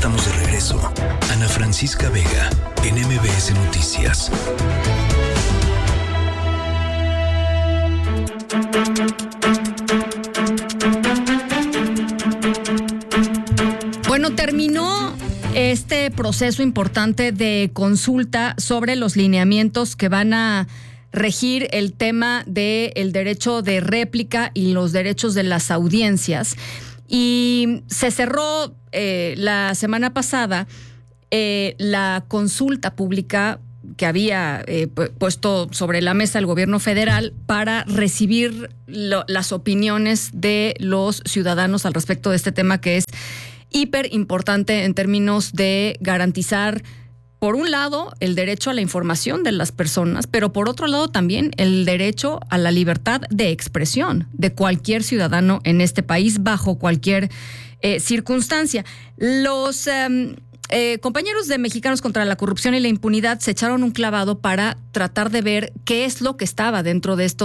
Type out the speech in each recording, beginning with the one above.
estamos de regreso. Ana Francisca Vega, en MBS Noticias. Bueno, terminó este proceso importante de consulta sobre los lineamientos que van a regir el tema del derecho de réplica y los derechos de las audiencias. Y se cerró la semana pasada la consulta pública que había puesto sobre la mesa el gobierno federal para recibir las opiniones de los ciudadanos al respecto de este tema que es hiper importante en términos de garantizar, por un lado, el derecho a la información de las personas, pero por otro lado también el derecho a la libertad de expresión de cualquier ciudadano en este país bajo cualquier circunstancia. Los compañeros de Mexicanos contra la Corrupción y la Impunidad se echaron un clavado para tratar de ver qué es lo que estaba dentro de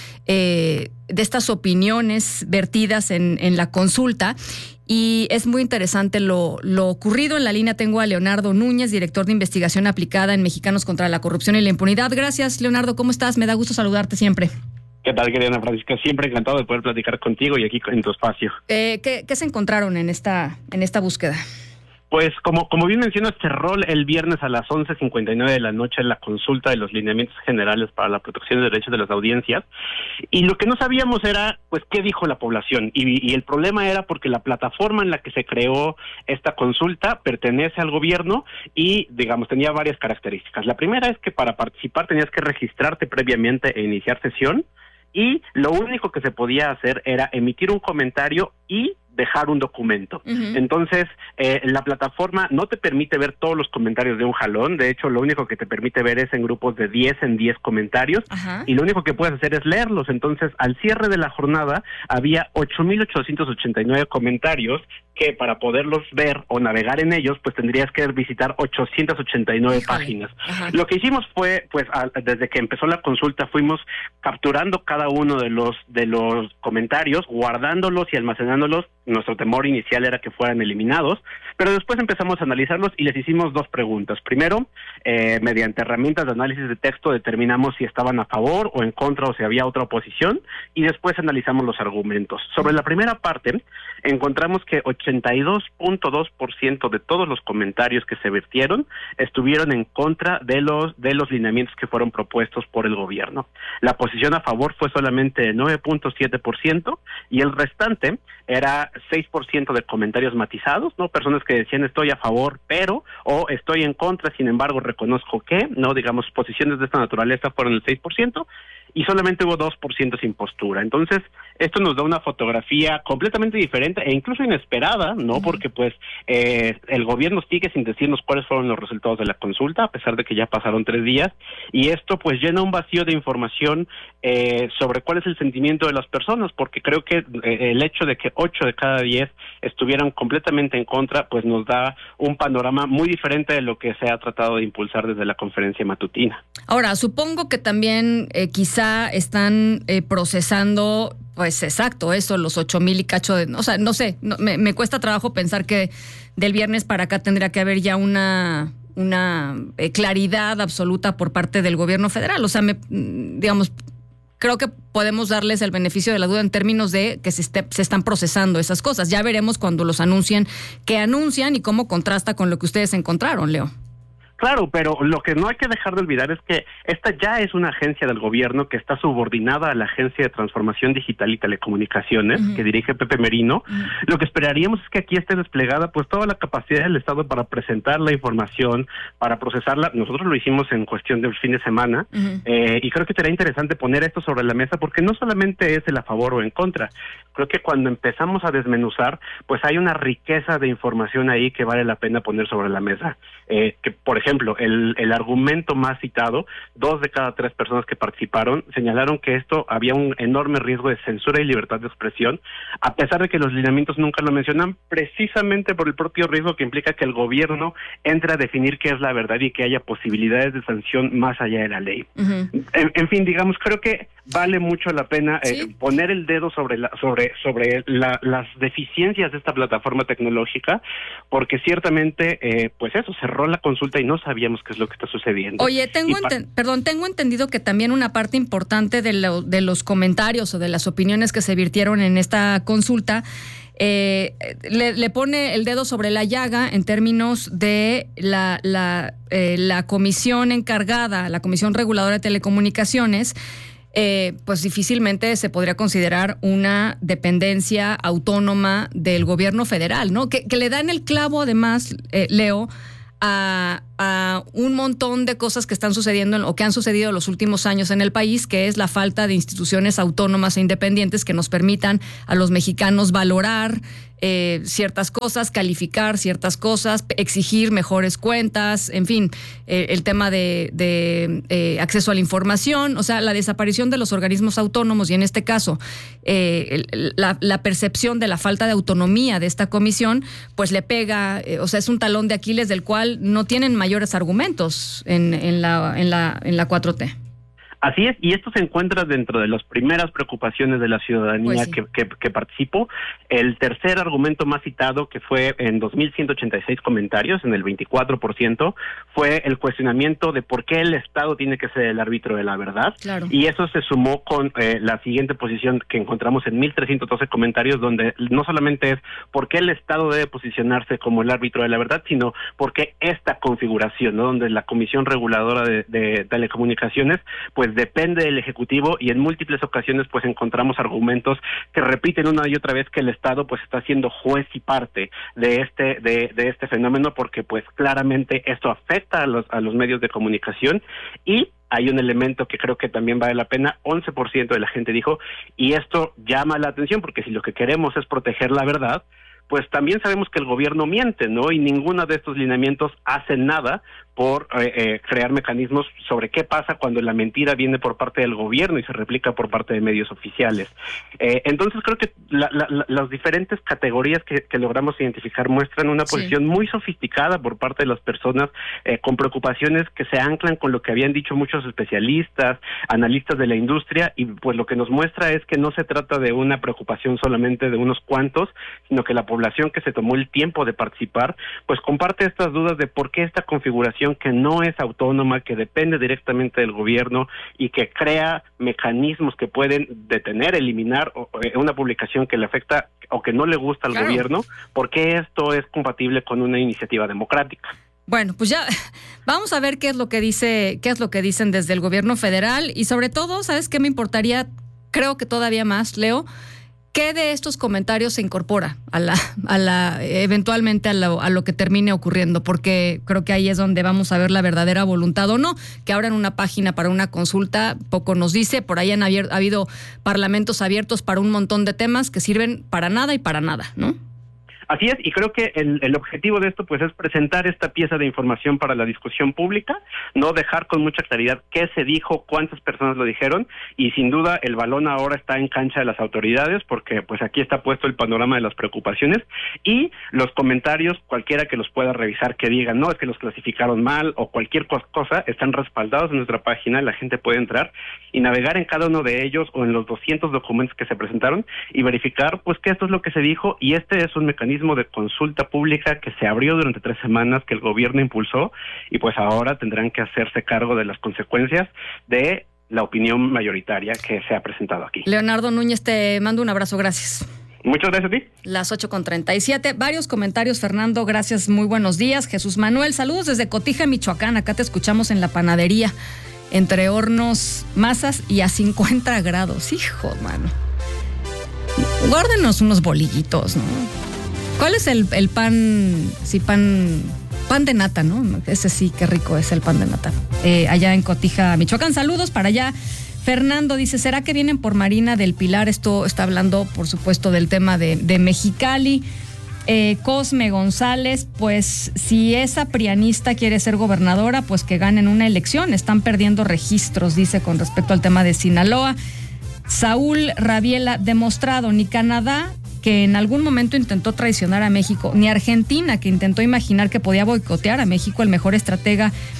de estas opiniones vertidas en la consulta. Y es muy interesante lo ocurrido. En la línea tengo a Leonardo Núñez, director de investigación aplicada en Mexicanos contra la Corrupción y la Impunidad. Gracias, Leonardo. ¿Cómo estás? Me da gusto saludarte siempre. ¿Qué tal, querida Ana Francisca? Siempre encantado de poder platicar contigo y aquí en tu espacio. ¿Qué se encontraron en esta búsqueda? Pues como bien mencionas, cerró el viernes a las 11:59 de la noche la consulta de los lineamientos generales para la protección de derechos de las audiencias, y lo que no sabíamos era pues qué dijo la población, y el problema era porque la plataforma en la que se creó esta consulta pertenece al gobierno y digamos tenía varias características. La primera es que para participar tenías que registrarte previamente e iniciar sesión, y lo único que se podía hacer era emitir un comentario y dejar un documento. Uh-huh. Entonces, la plataforma no te permite ver todos los comentarios de un jalón. De hecho, lo único que te permite ver es en grupos de 10 en 10 comentarios. Uh-huh. Y lo único que puedes hacer es leerlos. Entonces, al cierre de la jornada, había 8,889 comentarios que para poderlos ver o navegar en ellos, pues tendrías que visitar 889 páginas. Uh-huh. Lo que hicimos fue, pues, desde que empezó la consulta, fuimos capturando cada uno de los comentarios, guardándolos y almacenándolos. Nuestro temor inicial era que fueran eliminados, pero después empezamos a analizarlos y les hicimos dos preguntas. Primero, mediante herramientas de análisis de texto determinamos si estaban a favor o en contra o si había otra oposición, y después analizamos los argumentos. Sobre la primera parte, encontramos que 82.2% de todos los comentarios que se vertieron estuvieron en contra de los lineamientos que fueron propuestos por el gobierno. La posición a favor fue solamente 9.7% y el restante era 6% de comentarios matizados, ¿no? Personas que decían estoy a favor, pero, o estoy en contra, sin embargo reconozco que, ¿no? Digamos, posiciones de esta naturaleza fueron el 6%, y solamente hubo 2% sin postura. Entonces, esto nos da una fotografía completamente diferente e incluso inesperada, ¿no? Uh-huh. Porque pues el gobierno sigue sin decirnos cuáles fueron los resultados de la consulta, a pesar de que ya pasaron 3 días, y esto pues llena un vacío de información sobre cuál es el sentimiento de las personas, porque creo que el hecho de que 8 de cada 10 estuvieran completamente en contra, pues nos da un panorama muy diferente de lo que se ha tratado de impulsar desde la conferencia matutina. Ahora, supongo que también quizá están procesando, pues exacto, eso, los 8,000 y cacho de... O sea, no sé, me cuesta trabajo pensar que del viernes para acá tendría que haber ya una claridad absoluta por parte del gobierno federal. O sea, digamos, creo que podemos darles el beneficio de la duda en términos de que se están procesando esas cosas. Ya veremos cuando los anuncien, qué anuncian y cómo contrasta con lo que ustedes encontraron, Leo. Claro, pero lo que no hay que dejar de olvidar es que esta ya es una agencia del gobierno que está subordinada a la Agencia de Transformación Digital y Telecomunicaciones, uh-huh, que dirige Pepe Merino. Uh-huh. Lo que esperaríamos es que aquí esté desplegada pues toda la capacidad del Estado para presentar la información, para procesarla. Nosotros lo hicimos en cuestión del fin de semana, uh-huh, y creo que será interesante poner esto sobre la mesa porque no solamente es el a favor o en contra. Creo que cuando empezamos a desmenuzar, pues hay una riqueza de información ahí que vale la pena poner sobre la mesa. Que, por ejemplo, el argumento más citado, 2 de cada 3 personas que participaron señalaron que esto había un enorme riesgo de censura y libertad de expresión, a pesar de que los lineamientos nunca lo mencionan, precisamente por el propio riesgo que implica que el gobierno entre a definir qué es la verdad y que haya posibilidades de sanción más allá de la ley. Uh-huh. En fin, digamos, creo que vale mucho la pena poner el dedo sobre las deficiencias de esta plataforma tecnológica, porque ciertamente, pues eso, cerró la consulta y no sabíamos qué es lo que está sucediendo. Oye, tengo entendido que también una parte importante de los comentarios o de las opiniones que se virtieron en esta consulta le pone el dedo sobre la llaga en términos de la comisión encargada, la Comisión Reguladora de Telecomunicaciones. Pues difícilmente se podría considerar una dependencia autónoma del gobierno federal, ¿no? Que le dan el clavo, además, Leo, a un montón de cosas que están sucediendo o que han sucedido en los últimos años en el país, que es la falta de instituciones autónomas e independientes que nos permitan a los mexicanos valorar ciertas cosas, calificar ciertas cosas, exigir mejores cuentas, en fin, el tema de acceso a la información, o sea, la desaparición de los organismos autónomos y en este caso la percepción de la falta de autonomía de esta comisión, pues le pega, o sea, es un talón de Aquiles del cual no tienen mayores argumentos en la 4T. Así es, y esto se encuentra dentro de las primeras preocupaciones de la ciudadanía pues sí. que participó. El tercer argumento más citado, que fue en 2.186 comentarios, en el 24%, fue el cuestionamiento de por qué el Estado tiene que ser el árbitro de la verdad. Claro. Y eso se sumó con la siguiente posición que encontramos en 1.312 comentarios, donde no solamente es por qué el Estado debe posicionarse como el árbitro de la verdad, sino por qué esta configuración, ¿no? Donde la Comisión Reguladora de Telecomunicaciones, pues depende del Ejecutivo, y en múltiples ocasiones pues encontramos argumentos que repiten una y otra vez que el Estado pues está siendo juez y parte de este fenómeno, porque pues claramente esto afecta a los medios de comunicación. Y hay un elemento que creo que también vale la pena, 11% de la gente dijo, y esto llama la atención, porque si lo que queremos es proteger la verdad, pues también sabemos que el gobierno miente, ¿no? Y ninguno de estos lineamientos hace nada por crear mecanismos sobre qué pasa cuando la mentira viene por parte del gobierno y se replica por parte de medios oficiales. Entonces creo que las diferentes categorías que logramos identificar muestran una posición muy sofisticada por parte de las personas, con preocupaciones que se anclan con lo que habían dicho muchos especialistas, analistas de la industria, y pues lo que nos muestra es que no se trata de una preocupación solamente de unos cuantos, sino que la población que se tomó el tiempo de participar, pues comparte estas dudas de por qué esta configuración que no es autónoma, que depende directamente del gobierno y que crea mecanismos que pueden detener, eliminar una publicación que le afecta o que no le gusta al gobierno, ¿por qué esto es compatible con una iniciativa democrática? Bueno, pues ya vamos a ver qué es lo que dicen desde el gobierno federal, y sobre todo, ¿sabes qué me importaría? Creo que todavía más, Leo, ¿qué de estos comentarios se incorpora eventualmente a lo que termine ocurriendo? Porque creo que ahí es donde vamos a ver la verdadera voluntad o no. Que abran una página para una consulta, poco nos dice. Por ahí ha habido parlamentos abiertos para un montón de temas que sirven para nada y para nada, ¿no? Así es, y creo que el objetivo de esto pues es presentar esta pieza de información para la discusión pública, no dejar con mucha claridad qué se dijo, cuántas personas lo dijeron, y sin duda el balón ahora está en cancha de las autoridades, porque pues aquí está puesto el panorama de las preocupaciones, y los comentarios, cualquiera que los pueda revisar, que digan, no, es que los clasificaron mal, o cualquier cosa, están respaldados en nuestra página. La gente puede entrar y navegar en cada uno de ellos o en los 200 documentos que se presentaron y verificar pues que esto es lo que se dijo, y este es un mecanismo de consulta pública que se abrió durante 3 semanas, que el gobierno impulsó, y pues ahora tendrán que hacerse cargo de las consecuencias de la opinión mayoritaria que se ha presentado aquí. Leonardo Núñez, te mando un abrazo, gracias. Muchas gracias a ti. Las 8:37. Varios comentarios, Fernando, gracias, muy buenos días. Jesús Manuel, saludos desde Cotija, Michoacán, acá te escuchamos en la panadería, entre hornos, masas y a 50 grados. Hijo, mano. Guárdenos unos bolillitos, ¿no? ¿Cuál es el pan? Sí, pan de nata, ¿no? Ese sí, qué rico es el pan de nata. Allá en Cotija, Michoacán. Saludos para allá. Fernando dice, ¿será que vienen por Marina del Pilar? Esto está hablando, por supuesto, del tema de Mexicali. Cosme González, pues si esa prianista quiere ser gobernadora, pues que ganen una elección. Están perdiendo registros, dice, con respecto al tema de Sinaloa. Saúl Rabiela, demostrado, ni Canadá, que en algún momento intentó traicionar a México, ni Argentina, que intentó imaginar que podía boicotear a México, el mejor estratega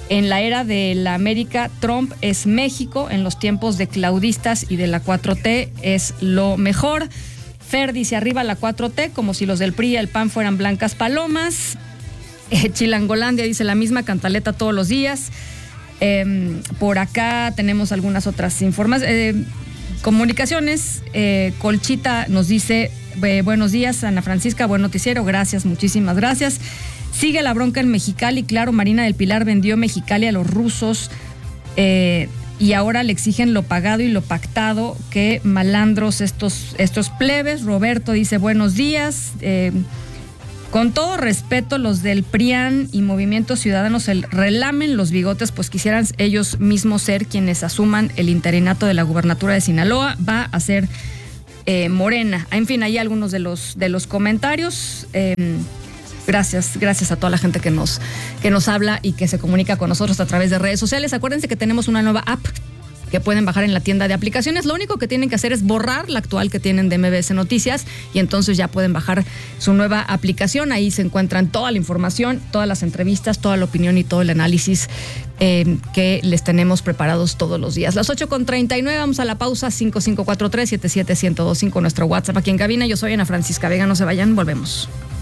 En la era de la América, Trump es México. En los tiempos de claudistas y de la 4T es lo mejor. Fer dice, arriba la 4T, como si los del PRI y el PAN fueran blancas palomas. Chilangolandia dice, la misma cantaleta todos los días. Por acá tenemos algunas otras comunicaciones. Colchita nos dice, buenos días, Ana Francisca, buen noticiero, gracias, muchísimas gracias. Sigue la bronca en Mexicali, claro, Marina del Pilar vendió Mexicali a los rusos y ahora le exigen lo pagado y lo pactado. Qué malandros estos plebes. Roberto dice, buenos días. Con todo respeto, los del PRIAN y Movimiento Ciudadano se relamen los bigotes, pues quisieran ellos mismos ser quienes asuman el interinato de la gubernatura de Sinaloa. Va a ser Morena. En fin, hay algunos de los comentarios. Gracias a toda la gente que nos habla y que se comunica con nosotros a través de redes sociales. Acuérdense que tenemos una nueva app que pueden bajar en la tienda de aplicaciones. Lo único que tienen que hacer es borrar la actual que tienen de MBS Noticias y entonces ya pueden bajar su nueva aplicación. Ahí se encuentran toda la información, todas las entrevistas, toda la opinión y todo el análisis que les tenemos preparados todos los días. Las 8:39, vamos a la pausa. 5543-77125, nuestro WhatsApp aquí en cabina. Yo soy Ana Francisca Vega, no se vayan, volvemos.